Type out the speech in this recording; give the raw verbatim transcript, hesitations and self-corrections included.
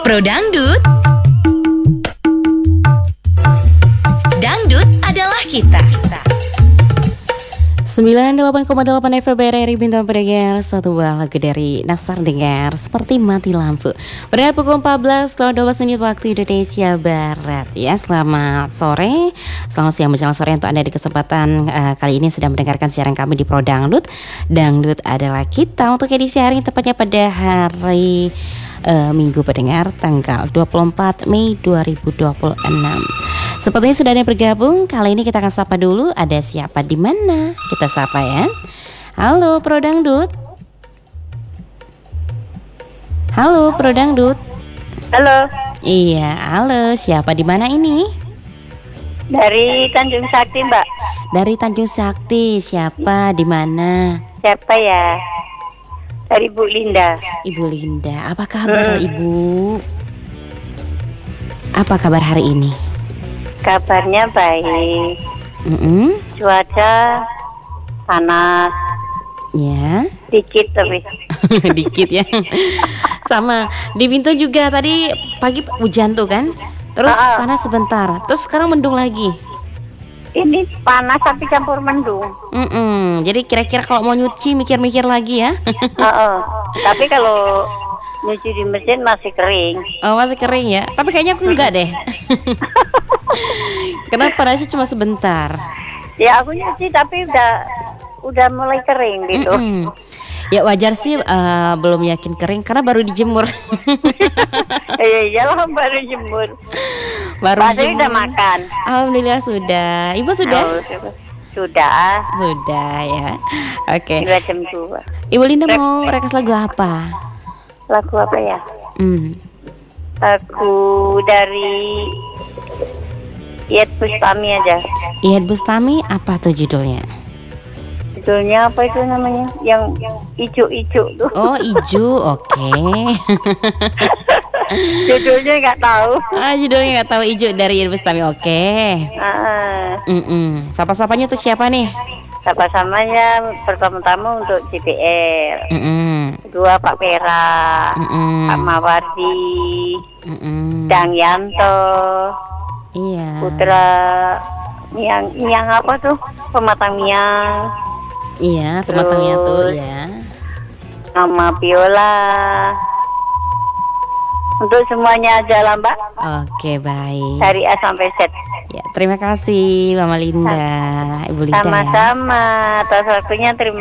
Pro Dangdut. Dangdut adalah kita. sembilan puluh delapan koma delapan F M R R I Bintang Pendengar. Satu buah lagu dari Nassar dengar Seperti Mati Lampu. Pada pukul empat belas dua belas menit waktu Indonesia Barat. Ya, selamat sore, selamat siang menjelang sore untuk Anda di kesempatan uh, kali ini sedang mendengarkan siaran kami di Pro Dangdut. Dangdut adalah kita untuk edisi hari ini tepatnya pada hari uh, Minggu pendengar tanggal dua puluh empat Mei dua ribu dua puluh enam. Sepertinya sudah ada yang bergabung. Kali ini kita akan sapa dulu. Ada siapa di mana? Kita sapa ya. Halo Pro Dangdut. Halo Pro Dangdut. Halo. Iya, halo. Siapa di mana ini? Dari Tanjung Sakti, Mbak. Dari Tanjung Sakti. Siapa di mana? Siapa ya? Dari Bu Linda. Ibu Linda. Apa kabar Hmm. Ibu? Apa kabar hari ini? Kabarnya baik. Mm-mm. Cuaca panas. Ya. Dikit tapi. Dikit ya. Sama di Bintu juga tadi pagi hujan tuh kan. Terus Ah. panas sebentar. Terus sekarang mendung lagi. Ini panas tapi campur mendung. Mm-mm. Jadi kira-kira kalau mau nyuci mikir-mikir lagi ya. Heeh. Tapi kalau nyuci di mesin masih kering. Oh, masih kering ya. Tapi kayaknya aku enggak deh. Kenapa panasnya cuma sebentar. Ya aku nyuci tapi udah udah mulai kering gitu. Mm-mm. Ya wajar sih uh, belum yakin kering karena baru dijemur. Iya iyalah baru jemur. Baru Pak Adri dijemur. udah makan. Alhamdulillah sudah. Ibu sudah? Oh, sudah. Sudah. Sudah ya. Oke. Dua jam dua. Ibu Linda mau rekas lagu apa? Lagu apa ya? Hmm. Lagu dari Iyeth Bustami aja. Iyeth Bustami apa tuh judulnya? Judulnya apa itu namanya? Yang ijo-ijo tuh. Oh, Ijo, oke. Judulnya nggak tahu. Ah, judulnya nggak tahu. Ijo dari Iyeth Bustami, oke. Ah, Mm-mm. Sapa-sapanya tuh siapa nih? sama-samanya pertama-tama untuk J P L. Mm-mm. Kedua Pak Pera, Mm-mm. Pak Mawardi, Mm-mm. Dang Yanto, Iya. Putra yang yang apa tuh? Pematang Miang, Iya, pematangnya tuh Terus- ya. Mama Viola. Untuk semuanya aja lah Mbak, Oke, baik. dari A sampai Z. Ya, terima kasih Mama Linda, Ibu Linda. Ya. Sama-sama, atas waktunya terima